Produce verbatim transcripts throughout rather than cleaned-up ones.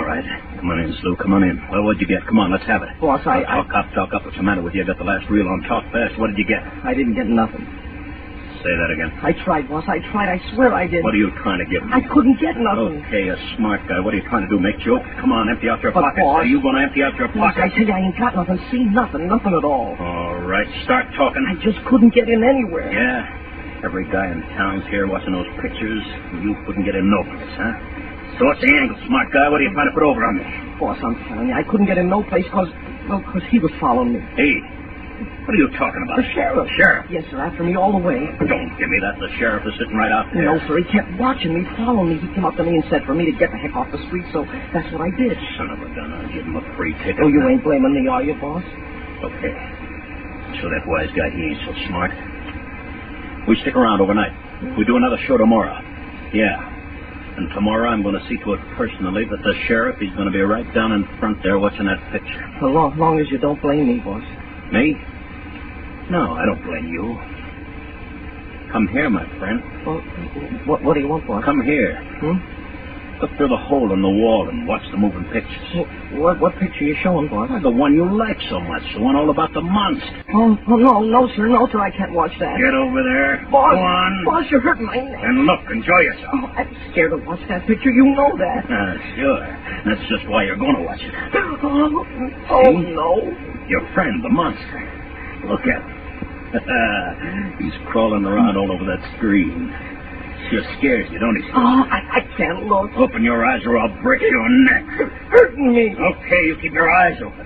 right. Come on in, Slu. Come on in. Well, what'd you get? Come on, let's have it. Boss, I... Talk I... up, talk up. What's the matter with you? I got the last reel on. Talk fast. What did you get? I didn't get nothing. Say that again. I tried, boss. I tried. I swear I did. What are you trying to get me? I couldn't get nothing. Okay, a smart guy. What are you trying to do? Make jokes? Come on, empty out your But, pockets. boss... Are you going to empty out your Boss, pockets? I tell you, I ain't got nothing. See, nothing. Nothing at all. All right, start talking. I just couldn't get in anywhere. Yeah? Every guy in town's here watching those pictures. You couldn't get in no place, huh? So what's the angle, smart guy? What are you trying to put over on me? Boss, I'm telling you, I couldn't get in no place because, well, because he was following me. Hey, what are you talking about? The sheriff. Sheriff? Yes, sir, after me all the way. Don't give me that. The sheriff is sitting right out there. No, sir, he kept watching me, following me. He came up to me and said for me to get the heck off the street, so that's what I did. Son of a gun, I'll give him a free ticket. Oh, you ain't blaming me, are you, boss? Okay. So that wise guy, he ain't so smart. We stick around overnight. We do another show tomorrow. Yeah. And tomorrow I'm going to see to it personally that the sheriff, he's going to be right down in front there watching that picture. As long, long as you don't blame me, boss. Me? No, I don't blame you. Come here, my friend. Well, what, what do you want, boss? Come here. Hmm? Look through the hole in the wall and watch the moving pictures. What, what picture are you showing, boss? The one you like so much. The one all about the monster. Oh, oh, no, no, sir. No, sir, I can't watch that. Get over there. Boss, Go on. Boss, you're hurting my neck. And look, enjoy yourself. Oh, I'm scared to watch that picture. You know that. Uh, sure. That's just why you're going to watch it. Oh, oh no. Your friend, the monster. Look at him. He's crawling around all over that screen. Sure scares you, don't he? Oh, I, I can't look. Open your eyes or I'll break your neck. It's hurting me. Okay, you keep your eyes open.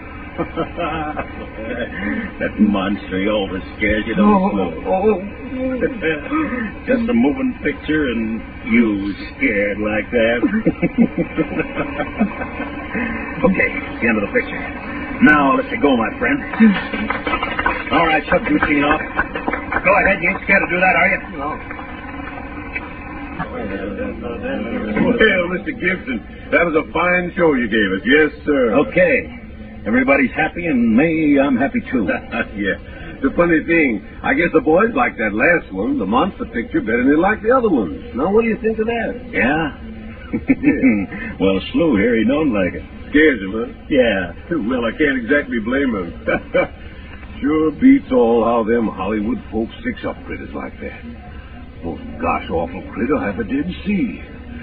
That monster, he always scares you, don't he? Oh, oh. Just a moving picture and you scared like that. Okay, the end of the picture. Now I'll let you go, my friend. All right, shut the machine off. Go ahead, you ain't scared to do that, are you? No. Well, Mister Gibson, that was a fine show you gave us. Yes, sir. Okay. Everybody's happy, and me, I'm happy too. Yeah. The funny thing, I guess the boys like that last one, the monster picture, better than they like the other ones. Now, what do you think of that? Yeah? Well, Slu here, he don't like it. Scares him, huh? Yeah. Well, I can't exactly blame him. Sure beats all how them Hollywood folks fix up critters like that. Most gosh awful critter I ever did see.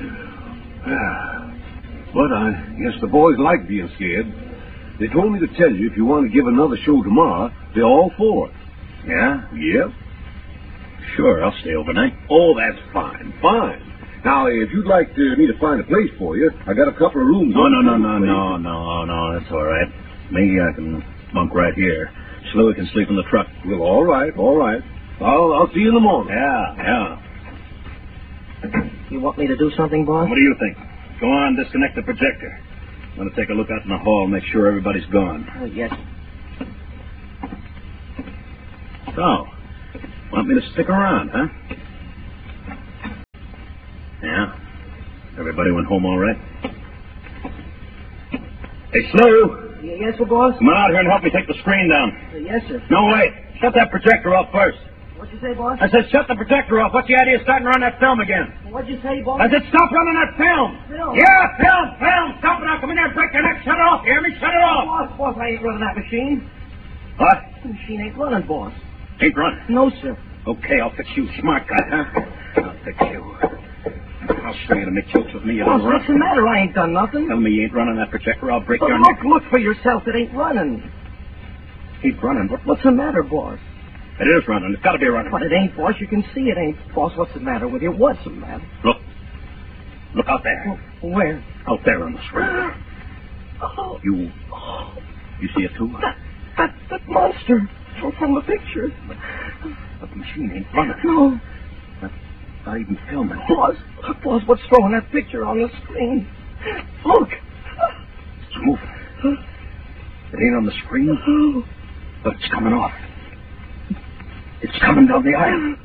But I guess the boys like being scared. They told me to tell you if you want to give another show tomorrow, they're all for it. Yeah? Yep. Sure, I'll stay overnight. Oh, that's fine. Fine. Now, if you'd like to, me to find a place for you, I got a couple of rooms. No, no, no, no, no, no, no, that's all right. Me, I can bunk right here. Slu can sleep in the truck. Well, all right, all right. I'll, I'll see you in the morning. Yeah, yeah. You want me to do something, boss? What do you think? Go on, disconnect the projector. I'm going to take a look out in the hall, make sure everybody's gone. Oh, yes. So, want me to stick around, huh? Yeah. Everybody went home all right? Hey, Slu! Yes, sir, boss? Come on out here and help me take the screen down. Uh, yes, sir. No, wait. Shut that projector off first. What'd you say, boss? I said shut the projector off. What's the idea of starting to run that film again? What'd you say, boss? I said stop running that film. Film? Yeah, film, film. Stop it now. Come in there and break your neck. Shut it off. You hear me? Shut it off. Boss, boss, I ain't running that machine. What? The machine ain't running, boss. Ain't running. No, sir. Okay, I'll fix you. Smart guy, huh? I'll fix you. I'll show you to make jokes with me. You Boss, little what's the matter? I ain't done nothing. Tell me you ain't running that projector. I'll break But your look, neck. look for yourself. It ain't running. Keep running. What? What's the matter, boss? It is running. It's got to be running. But it ain't, boss. You can see it ain't. Boss, what's the matter with you? What's the matter? Look. Look out there. Where? Out there on the screen. Oh. You... You see it too? That, that, that monster from, from the picture. But the machine ain't running. No. Not, not even filming. Boss, boss, what's throwing that picture on the screen? Look. It's moving. It ain't on the screen, Oh. but it's coming off. It's coming down the aisle.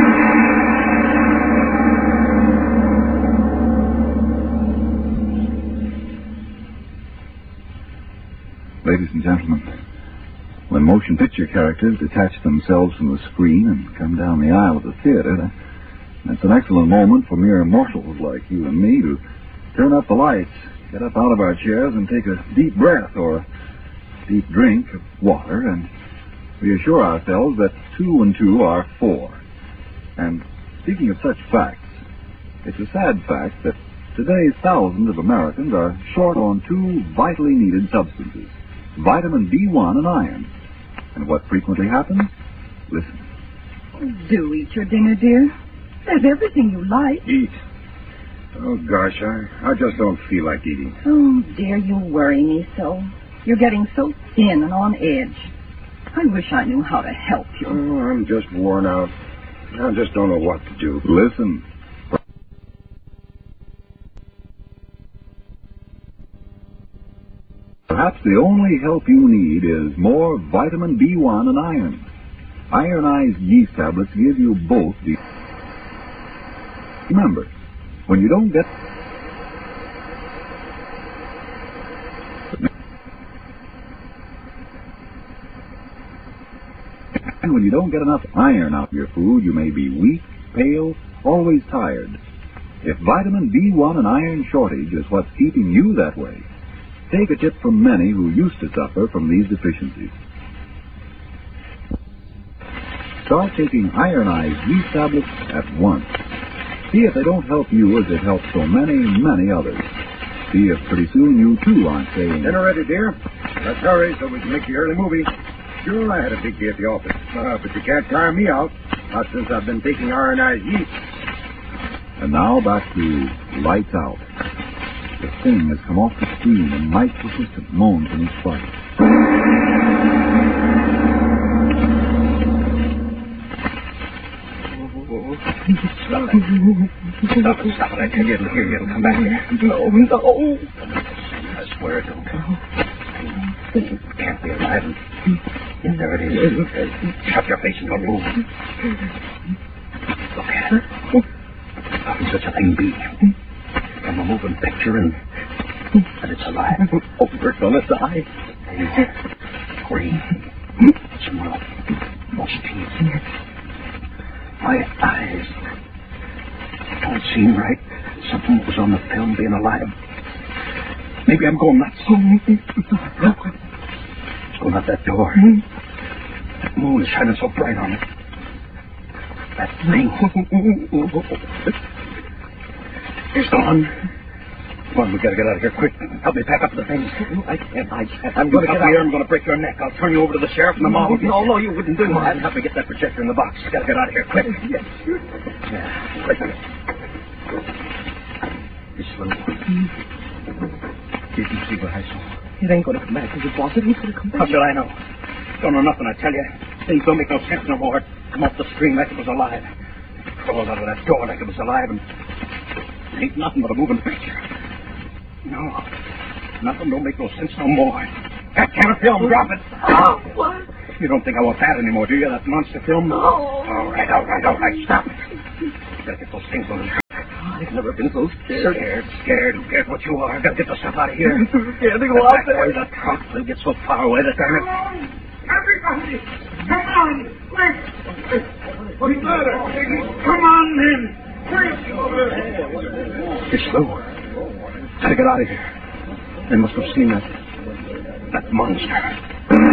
Ladies and gentlemen, when motion picture characters detach themselves from the screen and come down the aisle of the theater, that, that's an excellent moment for mere mortals like you and me to turn up the lights, get up out of our chairs and take a deep breath or a deep drink of water and reassure ourselves that two and two are four. And speaking of such facts, it's a sad fact that today's thousands of Americans are short on two vitally needed substances, vitamin B one and iron. And what frequently happens? Listen. Do eat your dinner, dear. There's everything you like. Eat? Oh, gosh, I, I just don't feel like eating. Oh, dear, you worry me so. You're getting so thin and on edge. I wish I knew how to help you. Oh, I'm just worn out. I just don't know what to do. Listen. Perhaps the only help you need is more vitamin B one and iron. Ironized yeast tablets give you both the... Remember, when you don't get... And when you don't get enough iron out of your food, you may be weak, pale, always tired. If vitamin B one and iron shortage is what's keeping you that way, take a tip from many who used to suffer from these deficiencies. Start taking ironized yeast tablets at once. See if they don't help you as it helps so many, many others. See if pretty soon you too aren't saying... Dinner ready, dear? Let's hurry so we can make the early movie. Sure, I had a big day at the office, uh, but you can't tire me out. Not since I've been taking ironized yeast. And now back to Lights Out. The thing has come off the screen and Mike's assistant moans in his fright. Stop it. Stop it, stop it. I tell you, it'll hear you. It'll come back here. No, no. I swear it don't. It can't be alive. Yes, there it is. Uh, shut your face and don't move. Look at it. How can such a thing be? From a moving picture and... and it's alive. Over on its eye. Pale, green, small, most teeth. My eyes don't seem right. Something was on the film being alive. Maybe I'm going nuts. Look. It's going out that door. That moon is shining so bright on it. That thing. It's gone. Come on, we gotta get out of here quick. Help me pack up the things. I can't, I can't. I'm going to get out. Here. I'm going to break your neck. I'll turn you over to the sheriff and the mob. No, no, you wouldn't do Come on, that. help me get that projector in the box. Gotta get out of here quick. Yes. Yeah, quick. Be slow. Did you see what I saw? It ain't going to come back, is it, boss? It ain't going to come back. How should I know? Don't know nothing, I tell you. Things don't make no sense no more. Come off the screen like it was alive. Crawled out of that door like it was alive, and it ain't nothing but a moving picture. No, nothing don't make no sense no more. That camera film, drop it. Oh, what? You don't think I want that anymore, do you? That monster film? No. All right, all right, all right, stop it. You gotta get those things on the I've never been so scared. Scared, scared. Who cares what you are? I gotta get the stuff out of here. I'm too scared to go out there. Where the truck will get so far away that they're... Everybody, come on, quick! What's the matter? Come on, men! Quick! It's slow. Gotta get out of here. They must have seen that... that monster.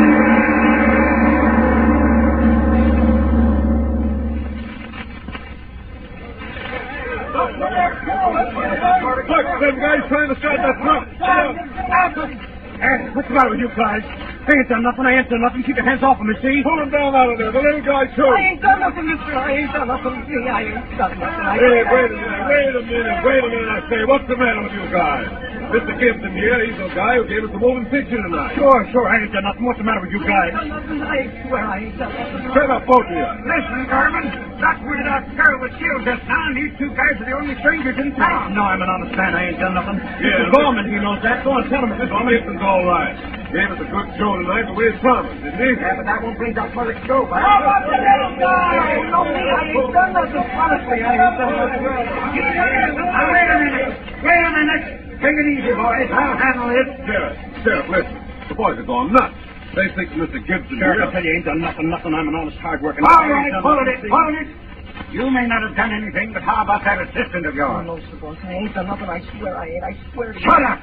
Look, them guys trying to start that truck. Hey, what's the matter with you guys? I ain't done nothing. I ain't done nothing. Keep your hands off of me, see? Pull him down out of there. The little guy, too. I ain't done nothing, mister. I ain't done nothing. I ain't done nothing. I Hey, wait a minute, wait a minute, wait a minute, I say. What's the matter with you guys? Mister Gibson here, he's the guy who gave us the moving picture tonight. Sure, sure. I ain't done nothing. What's the matter with you guys? ain't done nothing. I swear I ain't done nothing. Shut up, both of you. Listen, Garvin, that weirded-out girl was killed just now, and these two guys are the only strangers in town. No, I'm an honest man. I ain't done nothing. Yeah, Mister Gorman, he knows that. Go on, tell him, Mister Gorman. Gibson's all right. Gave us a good show tonight the way he promised, didn't he? Yeah, but that won't bring that mother to go back. How about the little guy? No, me, I ain't done nothing. Honestly, I ain't done nothing. Now, wait a minute. Wait a minute. Take it easy, boys. I'll handle it. Sheriff, Sheriff, listen. The boys are going nuts. They think Mister Gibson Sheriff, I here... tell you, ain't done nothing, nothing. I'm an honest, hard-working All man. I right, ain't done hold nothing. it, hold it. You may not have done anything, but how about that assistant of Oh, yours? no, sir, boss. I ain't done nothing. I swear I ain't. I swear to you. Shut up!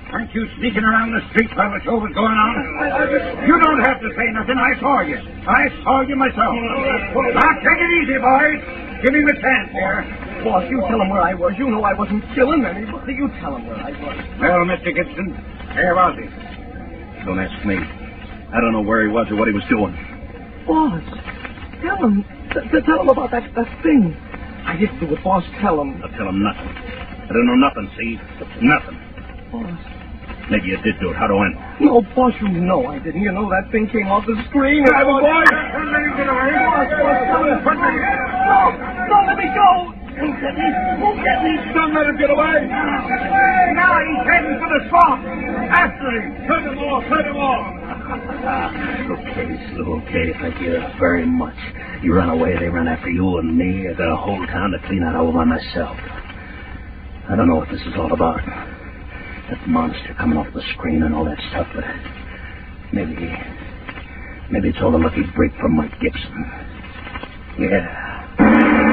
Aren't you sneaking around the street while the show was going on? You don't have to say nothing. I saw you. I saw you myself. Now, take it easy, boys. Give him a chance here. Boss, you tell him where I was. You know I wasn't killing anybody. You tell him where I was. Well, Mister Gibson, where was he? Don't ask me. I don't know where he was or what he was doing. Boss, tell him. T- t- tell him about that, that thing. I didn't do it, boss. Tell him. I'll tell him nothing. I don't know nothing, see? Nothing. Boss. Maybe you did do it. How do I know? No, boss, you know I didn't. You know that thing came off the screen. And I was Boys, don't let him get away. Boss, boss, tell him. No, no, let me go. Don't get me. Don't get me. Don't let him get away. Now he's heading for the swamp. After him. Cut him off. Cut him off. Okay, so okay. Thank you very much. You run away, they run after you and me. I got a whole town to clean out all by myself. I don't know what this is all about. That monster coming off the screen and all that stuff, but maybe, maybe it's all a lucky break from Mike Gibson. Yeah.